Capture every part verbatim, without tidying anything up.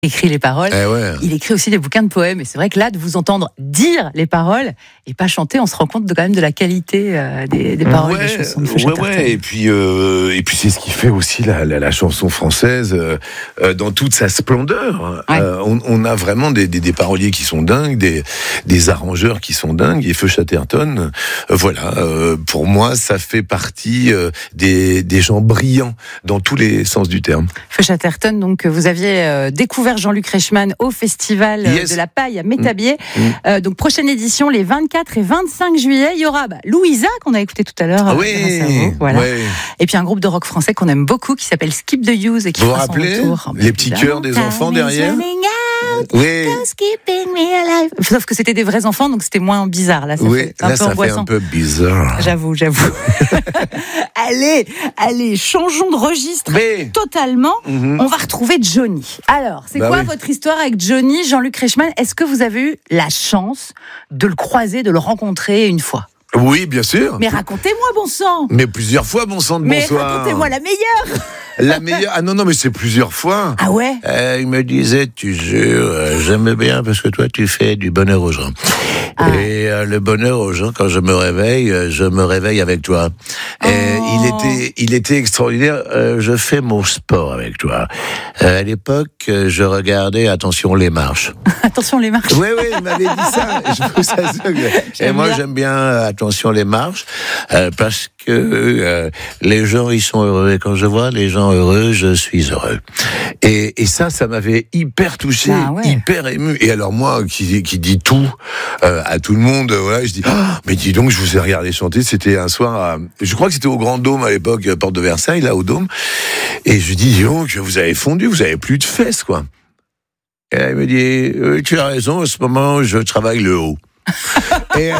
écrit les paroles, Eh ouais. il écrit aussi des bouquins de poèmes. Et c'est vrai que là, de vous entendre dire les paroles et pas chanter, on se rend compte de quand même de la qualité euh, des, des paroles ouais, des chansons de ouais, Chatterton. ouais. Et puis, euh, et puis c'est ce qui fait aussi la, la, la chanson française euh, euh, dans toute sa splendeur. Ouais. Euh, on, on a vraiment des, des, des paroliers qui sont dingues, des, des arrangeurs qui sont dingues. Et Feu Chatterton, euh, voilà, euh, pour moi, ça fait partie euh, des, des gens brillants dans tous les sens du terme. Feu Chatterton, donc vous aviez euh, découvert Jean-Luc Reichmann au festival euh, Yes. de la Paille à Métabier. Mmh. Euh, donc prochaine édition les vingt-quatre et vingt-cinq juillet. Il y aura bah, Louisa qu'on a écouté tout à l'heure. Ah euh, oui, grâce à vous, voilà. ouais. Et puis un groupe de rock français qu'on aime beaucoup qui s'appelle Skip the Use et qui Vous vous fera son rappelez retour. les petits chœurs des enfants derrière? Oui. Keeping me alive. Sauf que c'était des vrais enfants, donc c'était moins bizarre. Là, ça Oui, fait un là peu ça fait angoissant. un peu bizarre. J'avoue, j'avoue. allez, allez, changeons de registre Mais totalement. Mhm. On va retrouver Johnny. Alors, c'est Bah quoi oui. votre histoire avec Johnny, Jean-Luc Reichmann? Est-ce que vous avez eu la chance de le croiser, de le rencontrer une fois? oui, bien sûr. Mais racontez-moi, bon sang. Mais plusieurs fois, bon sang de Mais bonsoir. racontez-moi la meilleure. La meilleure. Ah non, non, mais c'est plusieurs fois. Ah ouais? Euh, il me disait, tu jures, euh, j'aime bien parce que toi, tu fais du bonheur aux gens. Ah. Et euh, le bonheur aux gens, quand je me réveille, euh, je me réveille avec toi. Et Oh. il était, il était extraordinaire. Euh, je fais mon sport avec toi. Euh, à l'époque, euh, je regardais, attention, les marches. Attention les marches. Oui, oui, il m'avait dit ça. Je trouve ça dingue. Et J'aime moi, bien. j'aime bien, euh, attention, les marches, euh, parce que euh, les gens, ils sont heureux. Et quand je vois les gens heureux, je suis heureux. Et, et ça, ça m'avait hyper touché, Ah ouais. hyper ému. Et alors moi, qui, qui dis tout euh, à tout le monde, euh, voilà, je dis, ah, mais dis donc, je vous ai regardé chanter. C'était un soir, à, je crois que c'était au Grand Dôme à l'époque, euh, porte de Versailles, là, au Dôme. Et je dis, dis donc, vous avez fondu, vous avez plus de fesses, quoi. Et là, il me dit, euh, tu as raison, en ce moment, je travaille le haut. et,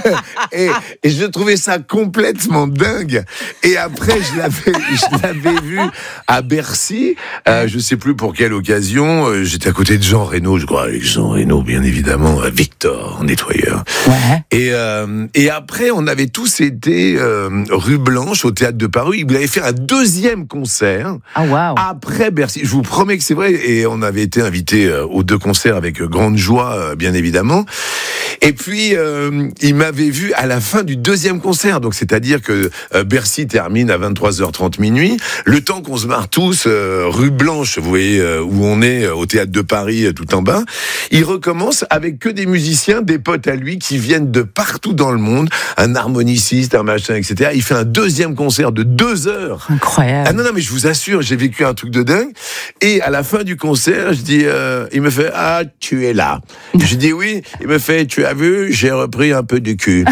et, et je trouvais ça complètement dingue. Et après, je l'avais, je l'avais vu à Bercy, euh, je sais plus pour quelle occasion. euh, J'étais à côté de Jean Reno, je crois, avec Jean Reno, bien évidemment, euh, Victor, nettoyeur. Ouais. Et, euh, et après, on avait tous été euh, rue Blanche, au Théâtre de Paris. Il avait fait un deuxième concert. Ah waouh. Après Bercy, je vous promets que c'est vrai, et on avait été invités euh, aux deux concerts avec euh, grande joie, euh, bien évidemment. Et puis, euh, il m'avait vu à la fin du deuxième concert, donc c'est-à-dire que euh, Bercy termine à vingt-trois heures trente minuit, le temps qu'on se marre tous euh, rue Blanche, vous voyez, euh, où on est, euh, au Théâtre de Paris, euh, tout en bas, il recommence avec que des musiciens, des potes à lui, qui viennent de partout dans le monde, un harmoniciste, un machin, et cetera. Il fait un deuxième concert de deux heures. Incroyable. Ah non, non, mais je vous assure, j'ai vécu un truc de dingue. Et à la fin du concert, je dis, euh, il me fait, ah, tu es là. Je dis oui. Il me fait, tu as vu, j'ai repris un peu du cul.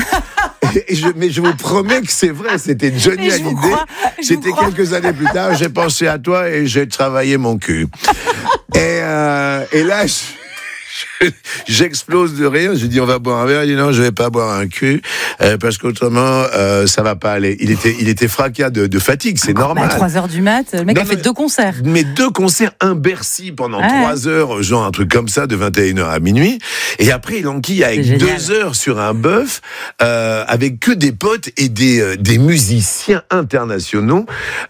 Et je, mais je vous promets que c'est vrai, c'était Johnny Et je vous Hallyday. crois, je vous C'était crois. quelques années plus tard, j'ai pensé à toi et j'ai travaillé mon cul. Et, euh, et là, je, je- j'explose de rire. Je dis, on va boire un verre. Il dit, non, je vais pas boire un cul, euh, parce qu'autrement, euh, ça va pas aller. Il était, il était fracas de, de fatigue, c'est Bah, normal. à trois heures du mat, le mec Non, a fait mais- deux concerts. Mais deux concerts, un Bercy pendant Ouais. trois heures, genre un truc comme ça, de vingt et une heures à minuit. Et après, il enquille avec C'est génial. deux heures sur un bœuf, euh, avec que des potes et des, euh, des musiciens internationaux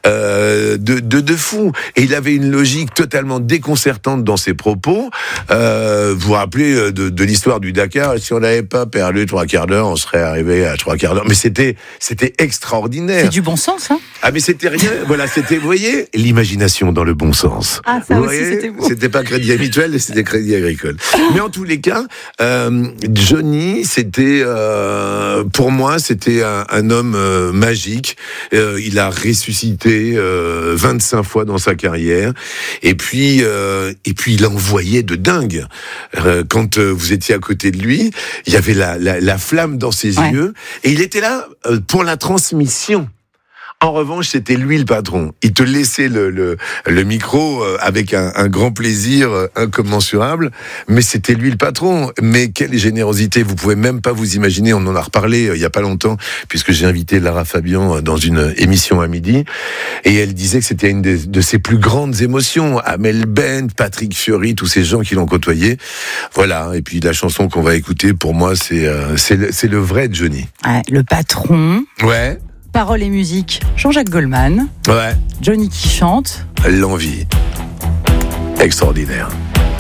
euh, de, de, de fous. Et il avait une logique totalement déconcertante dans ses propos. Euh, vous vous rappelez de, de l'histoire du Dakar, si on n'avait pas perdu trois quarts d'heure, on serait arrivé à trois quarts d'heure. Mais c'était, c'était extraordinaire. C'est du bon sens, hein? Ah mais c'était rien, voilà, c'était, vous voyez, l'imagination dans le bon sens. Ah, ça Vous aussi, voyez, c'était beau. C'était pas Crédit Mutuel, c'était Crédit Agricole. Mais en tous les cas, euh, Johnny, c'était, euh, pour moi, c'était un, un homme euh, magique. Euh, il a ressuscité euh, vingt-cinq fois dans sa carrière. Et puis, euh, et puis il envoyait de dingue. Euh, quand euh, vous étiez à côté de lui, il y avait la, la, la flamme dans ses Ouais. yeux. Et il était là euh, pour la transmission. En revanche, c'était lui le patron. Il te laissait le, le, le micro euh, avec un, un grand plaisir euh, incommensurable, mais c'était lui le patron. Mais quelle générosité, vous pouvez même pas vous imaginer, on en a reparlé euh, il y a pas longtemps, puisque j'ai invité Lara Fabian euh, dans une émission à midi, et elle disait que c'était une des, de ses plus grandes émotions. Amel Bent, Patrick Fiori, tous ces gens qui l'ont côtoyé. Voilà, et puis la chanson qu'on va écouter, pour moi, c'est, euh, c'est, le, c'est le vrai Johnny. Ouais, le patron, Ouais, paroles et musique, Jean-Jacques Goldman, ouais, Johnny qui chante. l'envie. Extraordinaire.